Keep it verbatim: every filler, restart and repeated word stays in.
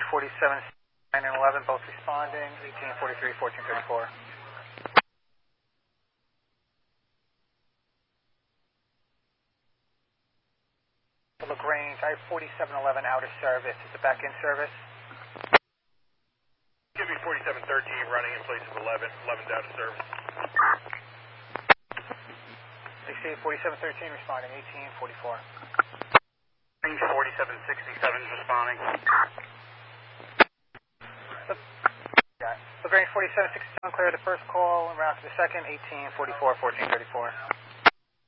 forty-seven, nine and eleven, both responding, eighteen forty-three, fourteen thirty-four. LaGrange, I have forty-seven eleven out of service. Is it back in service? Give me forty-seven thirteen running in place of eleven. eleven's out of service. They say forty-seven thirteen responding, eighteen forty-four. Range forty-seven sixty-seven is responding. LaGrange forty-seven sixty-seven, clear the first call, and route to the second, eighteen forty-four, fourteen thirty-four.